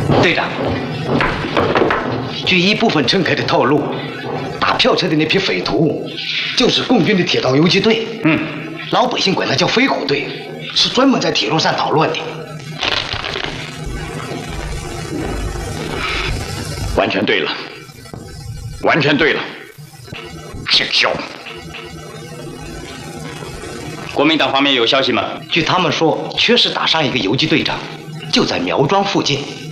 队长，据一部分乘客的透露，打票车的那批匪徒就是共军的铁道游击队。老百姓管它叫飞虎队，是专门在铁路上捣乱的。 完全对了，完全对了，姓肖。 国民党方面有消息吗？ 据他们说，确实打伤一个游击队长，就在苗庄附近。